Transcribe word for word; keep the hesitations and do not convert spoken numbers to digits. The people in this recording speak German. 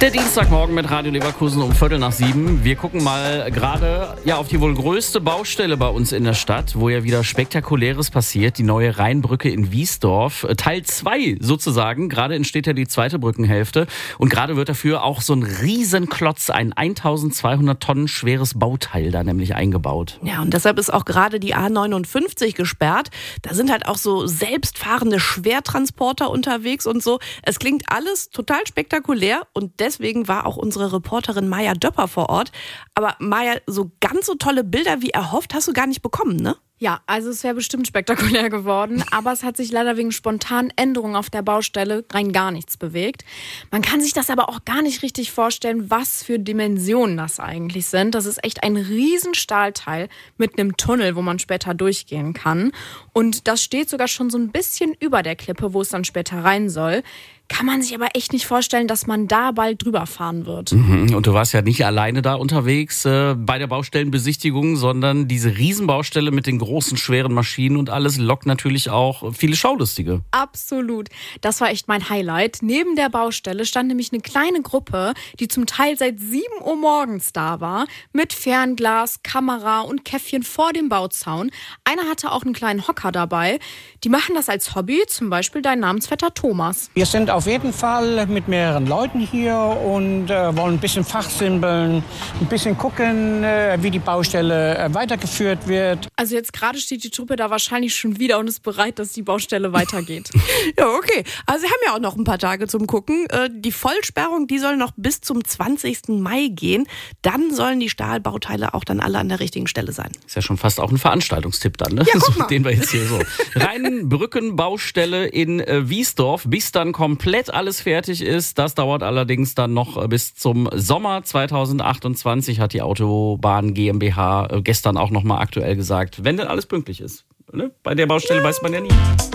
Der Dienstagmorgen mit Radio Leverkusen um Viertel nach sieben. Wir gucken mal gerade ja, auf die wohl größte Baustelle bei uns in der Stadt, wo ja wieder Spektakuläres passiert. Die neue Rheinbrücke in Wiesdorf. Teil zwei sozusagen. Gerade entsteht ja die zweite Brückenhälfte. Und gerade wird dafür auch so ein Riesenklotz, ein eintausendzweihundert Tonnen schweres Bauteil da nämlich eingebaut. Ja, und deshalb ist auch gerade die A neunundfünfzig gesperrt. Da sind halt auch so selbstfahrende Schwertransporter unterwegs und so. Es klingt alles total spektakulär und deshalb Deswegen war auch unsere Reporterin Maja Döpper vor Ort. Aber Maja, so ganz so tolle Bilder wie erhofft hast du gar nicht bekommen, ne? Ja, also es wäre bestimmt spektakulär geworden, aber es hat sich leider wegen spontanen Änderungen auf der Baustelle rein gar nichts bewegt. Man kann sich das aber auch gar nicht richtig vorstellen, was für Dimensionen das eigentlich sind. Das ist echt ein riesen Stahlteil mit einem Tunnel, wo man später durchgehen kann. Und das steht sogar schon so ein bisschen über der Klippe, wo es dann später rein soll. Kann man sich aber echt nicht vorstellen, dass man da bald drüber fahren wird. Mhm. Und du warst ja nicht alleine da unterwegs äh, bei der Baustellenbesichtigung, sondern diese Riesenbaustelle mit den großen, schweren Maschinen und alles lockt natürlich auch viele Schaulustige. Absolut. Das war echt mein Highlight. Neben der Baustelle stand nämlich eine kleine Gruppe, die zum Teil seit sieben Uhr morgens da war, mit Fernglas, Kamera und Käffchen vor dem Bauzaun. Einer hatte auch einen kleinen Hocker dabei. Die machen das als Hobby, zum Beispiel dein Namensvetter Thomas. Wir sind auf jeden Fall mit mehreren Leuten hier und äh, wollen ein bisschen fachsimpeln, ein bisschen gucken, äh, wie die Baustelle äh, weitergeführt wird. Also jetzt gerade steht die Truppe da wahrscheinlich schon wieder und ist bereit, dass die Baustelle weitergeht. Ja, okay. Also sie haben ja auch noch ein paar Tage zum Gucken. Äh, die Vollsperrung, die soll noch bis zum zwanzigsten Mai gehen. Dann sollen die Stahlbauteile auch dann alle an der richtigen Stelle sein. Ist ja schon fast auch ein Veranstaltungstipp dann, ne? Ja, guck mal. Den wir jetzt hier so. Rheinbrückenbaustelle in äh, Wiesdorf, bis dann komplett alles fertig ist. Das dauert allerdings dann noch bis zum Sommer zweitausendachtundzwanzig, hat die Autobahn GmbH gestern auch noch mal aktuell gesagt, wenn denn alles pünktlich ist. Ne? Bei der Baustelle weiß man ja nie.